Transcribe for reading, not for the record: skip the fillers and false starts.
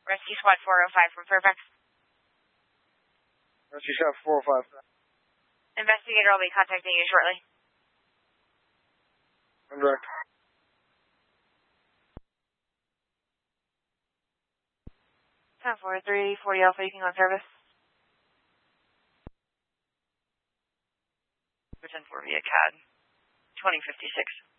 Rescue Squad 405 from Fairfax. Rescue Squad 405. Investigator will be contacting you shortly. I'm direct. 10-4, 340 Alpha, you can go on service. 10-4 via CAD. 2056.